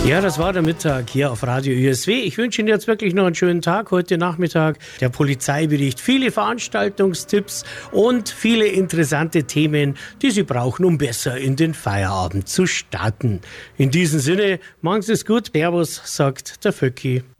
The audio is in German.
Ja, das war der Mittag hier auf Radio ÜSW. Ich wünsche Ihnen jetzt wirklich noch einen schönen Tag heute Nachmittag. Der Polizeibericht, viele Veranstaltungstipps und viele interessante Themen, die Sie brauchen, um besser in den Feierabend zu starten. In diesem Sinne, machen Sie es gut. Servus, sagt der Vöcki.